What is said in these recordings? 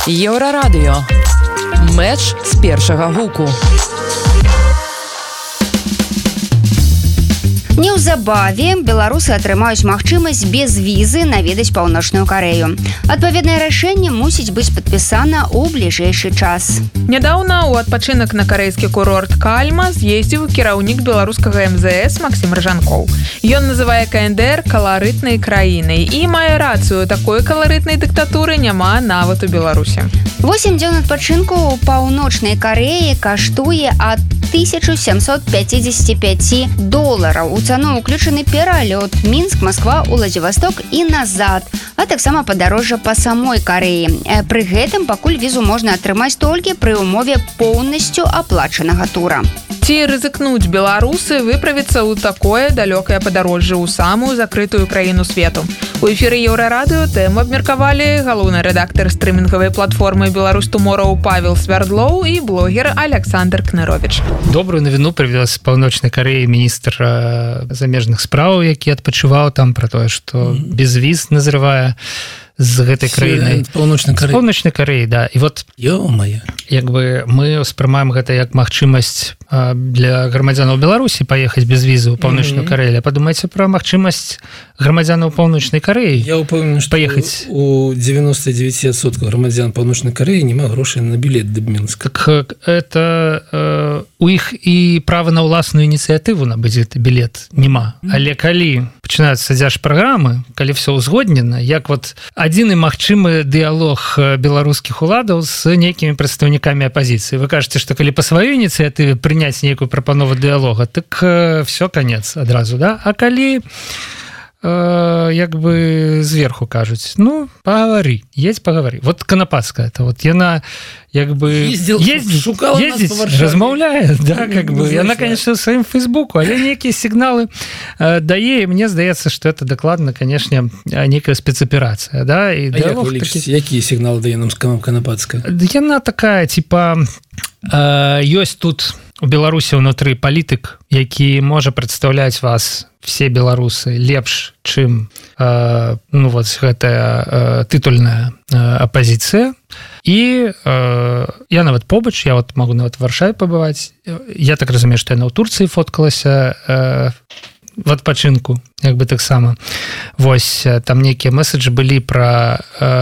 Еўрарадыё. Мэч з першага гуку. Неўзабаве беларусы атрымаюць магчымасць без візы наведаць Паўночную Карэю. Адпаведнае рашэнне мусіць быць падпісана ў бліжэйшы час. Нядаўна ў адпачынак на карэйскі курорт Кальма з'ездзіў кіраўнік беларускага МЗС Максім Рыжанкоў. Ён называе КНДР каларытнай краінай і мае рацыю, такой каларытнай дыктатуры няма нават у Беларусі. 8 дзён адпачынку ў Паўночнай Карэі каштуе ад $1755. У цану ўключаны пералёт Мінск, Масква, Уладзівасток і назад, а таксама падарожжа па самой Карэі. Пры гэтым пакуль візу можна атрымаць толькі пры ўмове поўнасцю аплачанага тура. Ці рызыкнуць беларусы выправіцца ў такое далёкае падарожжа ў самую закрытую краіну свету. У эфіры Еўрарадыё тэму абмеркавалі галоўны рэдактар стрымінгавай платформы «Беларусь Туморроу» Павел Свердлоў і блогер Александр Кнырович. Добрую навіну прывёз з Паўночнай Карэі міністр замежных спраў, які адпачываў там пра тое, што без віз назрывае з гэтай краіны Паўночнай Карэі, да. І вот як бы мы ўспрымаем гэта як магчымасць для грамадзянаў Беларусі паехаць без візы ў Паўночную Карэю. Падумайце пра магчымасць грамадзянаў Паўночнай Карэі. Я ўпэўнены, што паехаць у 99% грамадзян Паўночнай Карэі няма грошай на білет да Мінска. Так это у іх і права на ўласную ініцыятыву набыць гэты білет няма. Але калі пачынаюцца дзяржпраграмы, калі все ўзгоднена, як вот адзіны магчымы дыялог беларускіх уладаў з нейкімі прадстаўнікамі апазіцыі. Вы кажаце, што калі па сваёй ініцыятыве прыняць нейкую прапанову дыялога, так все, канец адразу, да? А калі як бы зверху кажуць, ну, пагавары, едзь пагавары. Вот Канапацкая, это вот яна як бы ездзіць, размаўляе, да, как бы. Яна, конечно, в сваім фейсбуку, але нейкія сігналы дае, і мне здаецца, што это дакладна, конечно, нейкая спецаперацыя, да, і дыялог такі. Якія сігналы дае нам Канапацкая? Яна такая, типа, ёсць тут у Беларусі ўнутры палітык, які можа прадстаўляць вас все беларусы лепш, чым ну вот гэтая тытульная апозіцыя. І я нават побач, я вот могу нават в Варшаве пабываць. Я так разумею, што яна ў Турцыі фоткалася в адпачынку, як бы таксама. Вось, там нейкія месседжы былі пра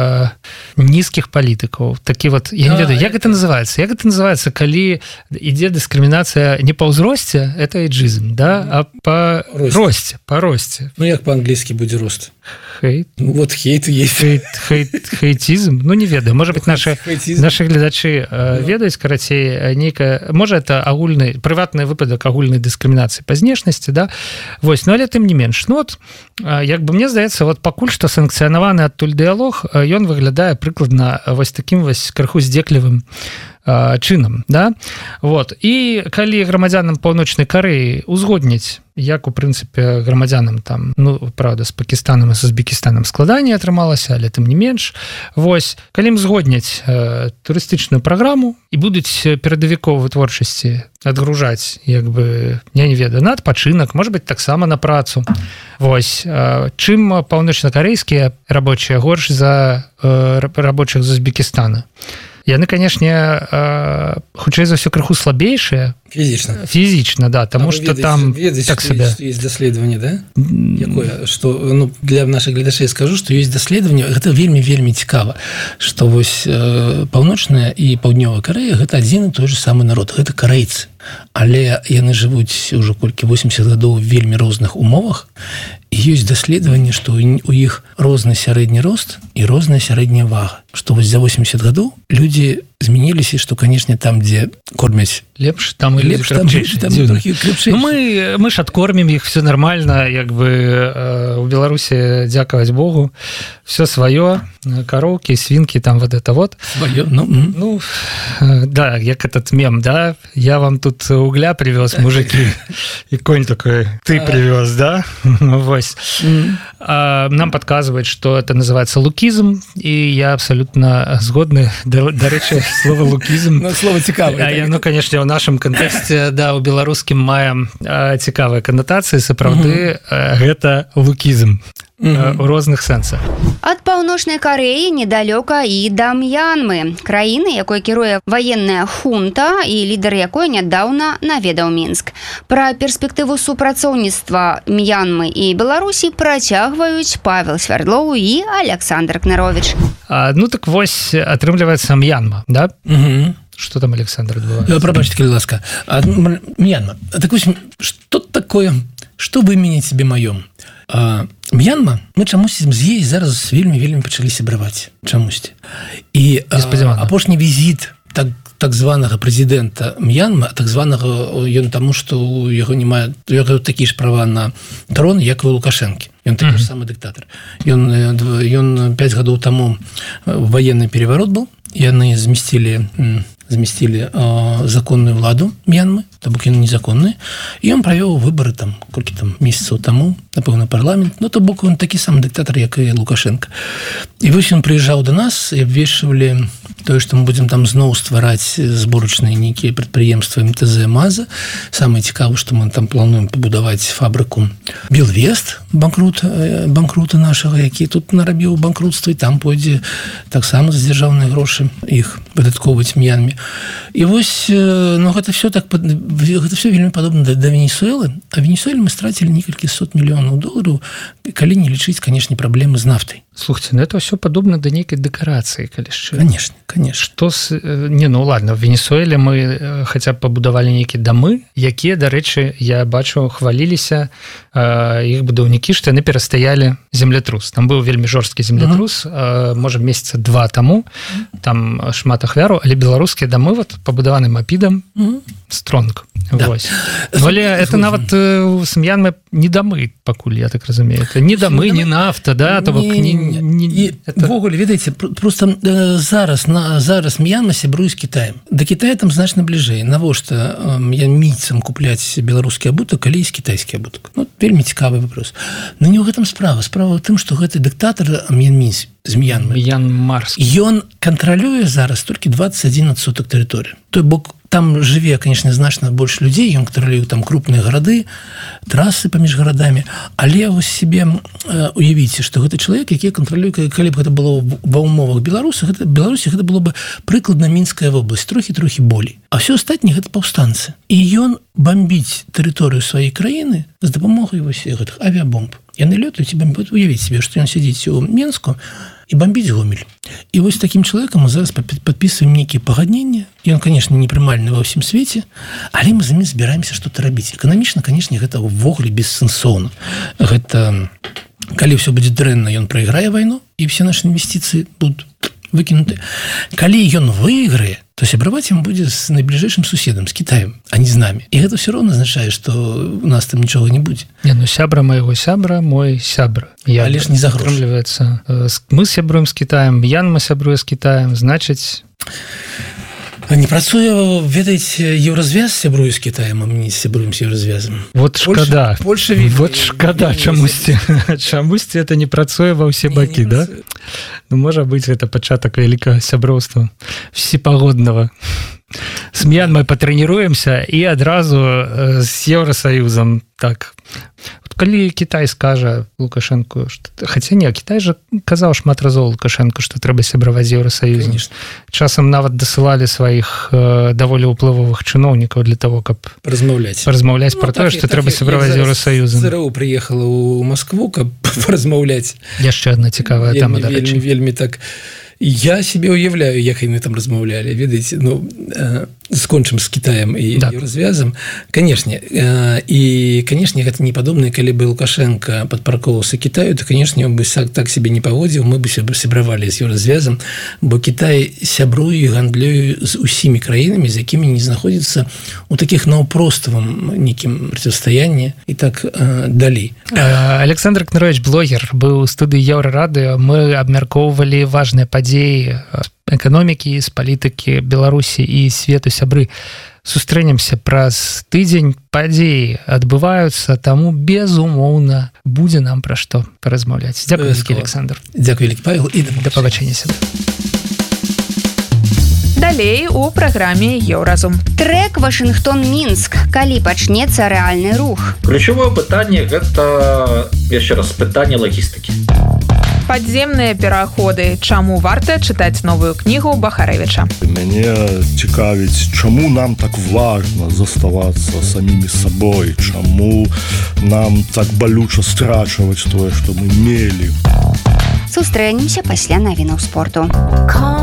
нізкіх палітыкаў. Такі вот, я не ведаю, як гэта называецца? Як гэта называецца, калі ідзе дыскрымінацыя не па ўзросце, это эйджизм, да, а па росце, па росце. Ну, як па-англійскі будзе рост? Хейт. Ну, вот хейт есть. Хейтизм? Ну, не ведаю. Может быть, наши гледачы ведаюць, карацей, нейкая... Можа, это агульны, прыватны выпадак агульнай дыскрымінацыі па знешнасці, да? Вось, ну, але тым не менш. Ну, вот, як бы мне здаецца, вот пакуль што санкцыянаваны адтуль дыялог, ён выглядае прыкладна вось такім вось крыху здзеклівым чынам, да? Вот. І калі грамадзянам Паўночнай Карэі узгодніць, як у прынцыпе грамадзянам там, ну, правда, з Пакістанам і з Узбекістанам складанне атрымалася, але тым не менш. Вось, калі ім згодняць турыстычную праграму і будуць перадавікоў вытворчасці адгружаць, як бы, я не ведаю, на адпачынак, можа быць, таксама на працу. Вось, чым паўночнакарэйскія рабочыя горш за рабочых з Узбекістана? Яны, канешне, хутчэй за ўсё крыху слабейшыя. Фізічна, да, таму што там так сабе. Есть даследаванне, да? Якое, што, ну, для нашых гледачэй скажу, што ёсць даследаванне, гэта вельмі цікава, што вось Паўночная і Паўднёвая Карэя гэта адзін і той же самы народ, гэта карэйцы. Але яны жывуць ўжо колькі 80 гадоў у вельмі розных умовах, і ёсць даследаванне, што у іх розны сярэдні рост і розная сярэдняя вага. Што вось за 80 гадоў людзі змяніліся, што, канешне, там, дзе кормяць лепш, там і лепш, там крыпчэйшыя. Мы ж адкормім іх, все нормально, як бы у Беларусі, дзякаваць Богу, все сваё, кароўкі, свінкі, там вот это вот. Сваё, ну, да, як этот мем, да, я вам тут угля привез, мужики, и конь такой, ты привез, да, вось. Нам подказывает, что это называется лукизм, и я абсолютно згодны, до речі, слово лукизм. Ну, слово цікавае. Ну, конечно, в нашем контексте, да, у беларускім мае цікавыя канатацыі, сапраўды, гэта лукизм. у розных сэнсах. Ад паўночнай Карэі недалёка і да М'янмы, краіны, якой кіруе ваенная хунта і лідар якой нядаўна наведаў Мінск. Пра перспектыву супрацоўніцтва М'янмы і Беларусі працягваюць Павел Свярдлоў і Александр Кнарович. Ну так вось атрымліваецца М'янма, да? Что там, Александр, адбываецца? Прабачце, калі ласка. М'янма. Так вось, што такое, што выменяць себе маём? М'янма, мы чамусьці з ей зараз вельмі пачалі сябраваць. Чамусьці. І апошні візіт так званага прэзідэнта М'янма, так званага ён таму, што у яго не мае такі ж права на трон, як і у Лукашэнкі. Ён такі ж самы дыктатар. Ён 5 гадоў таму ваенны переварот был, яны змясцілі законную ўладу М'янмы, то бок ён незаконны, і ён правёў выбары там колькі там месяцаў таму, напэўна, парламент, то бок ён такі самы дыктатар, як і Лукашенко. І вось ён прыязджаў до нас і абвешчвалі тое, што мы будзем там зноў ствараць зборачныя нейкія прадпрыемствы МТЗ МАЗа. Самае цікавае, што мы там плануем пабудаваць фабрыку Белвест, банкрута нашага, які тут нарабіў банкрутства, і там пойдзе таксама за дзяржаўныя грошы іх выдаткоўваць М'янме. І вось, гэта все вельмі падобна да Венесуэлы, а Венесуэле мы страцілі некалькі сот мільёнаў долараў, калі не лічыць, канешне, праблемы з нафтай. Слухайте, это все падобна да нейкай дэкарацыі, калі шчыра. Конечно. Ладно, в Венесуэле мы хаця б пабудавалі нейкія дамы, якія, дарэчы, я бачу, хваліліся іх будаўнікі, што яны перастаялі землятрус. Там быў вельмі жорсткі землятрус, можа, месяца 2 таму, там шмат ахвяраў, але беларускія дамы пабудаваны мапідам стронг. Вось. Але это нават з М'янмы не дамы, пакуль, я так разумею. Это не дамы, не нафта, да? Ввогуле, ведаеце, просто зараз М'янма сябруе з Кітаем. Да Кітая там значна бліжэй. Навошта м'янмійцам купляць беларускі абутак, калі есть кітайскі абутак? Вельмі цікавы вопрос. Но не ў гэтым справа. Справа ў тым, што гэты дыктатар м'янмійц з М'янмы, ён кантралюе зараз толькі 21% тэрыторыі. Той бок, там жыве, конечно, значна больш людзей, ён кантралюе там крупныя гарады, трасы паміж гарадамі, але вось себе уявіце, што гэты чалавек, які кантралюе, калі б гэта было ва ўмовах Беларусі, гэта было бы прыкладна Мінская вобласць, трохі болей. А все астатніе гэта паўстанцы. І ён бомбіць тэрыторыю сваёй краіны з дапамогай вось гэтых авіабомб. Яны лётаюць і бомбят. Уявіць себе, што ён сядзіць у Менску і бомбіць Гомель. І вось такім чалавекам мы зараз падпісваем нейкія пагадненні. Ён, конечно, непрымальны ва ўсім свеце, але мы з імі збіраемся што-то рабіць. Эканамічна, конечно, гэта ўвогуле бессэнсоўна. Гэта, калі ўсё будзе дрэнна, ён прайграе вайну, і все нашы інвестыцыі будуць выкінуты. Калі ён выйграе, то сябраваць ім будзе з найбліжэйшым суседам, з Кітаем, а не з намі. І гэта ўсё роўна азначае, што у нас там нічога не будзе. Сябра майго сябра, мой сябра. Але ж не за грошы. Мы сябруем з Кітаем, М'янма сябруе з Кітаем, значыць... Не працуе, ведаеце, Еўразвяз сябруе з Кітаем, а мы не сябруем з Еўразвязам. Вот шкада. Вот шкада, чамусьці это не працуе ва ўсе бакі, да? Можа быць, гэта пачатак вялікага сяброўства всепагоднага. С М'янмай патрэніруемся і адразу з Еўрасаюзам. Так. Калі Кітай скажа Лукашэнку, хаця не, Кітай жа казаў шмат разоў Лукашэнку, што трэба сябраваць з Еўрасаюзам. Часам нават дасылалі сваіх даволі ўплывовых чыноўнікаў для того, каб размаўляць пра тое, што трэба сябраваць з Еўрасаюзам. ЗРУ прыехала ў Маскву, каб размаўляць. Яшчэ адна цікавая тема, дарэчы. Вельмі так... Я себе уявляю, як яны там размаўлялі. Ведаеце, скончым з Кітаем і Еўразвязам. Канешне. І, канешне, гэта не падобна, калі бы Лукашенко падпаркоўваўся Кітаю, то, канешне, он бы так себе не паводзіў, мы бы сябравалі з Еўразвязам, бо Кітай сябруе і гандлюе з усімі краінамі, з якімі не знаходзіцца у такіх наўпроставым нейкім процівстаянні і так далей. Александр Кнарович, блогер, быў у студыі Еўрарадыё. Мы абмяркоўвалі важныя падзеі эканомікі, з палітыкі Беларусі і свету, сябры. Сустрэнемся праз тыдзень, падзеі адбываюцца, таму безумоўна будзе нам пра што паразмаўляць. Дзякуй вялікі, Александр. Дзякуй вялікі, Павел, і да пабачэння. далей у праграме Еўразум. Трек Вашингтон-Мінск. Калі пачнецца рэальны рух? Ключевое пытанне гэта яшчэ раз пытанне лагістыкі. Падземныя пераходы. Чаму варта чытаць новую кнігу Бахарэвіча? Мяне цікавіць, чаму нам так важна заставацца самімі сабой, чаму нам так балюча страчваць тое, што мы мелі. Сустрэнемся пасля навінаў спорту.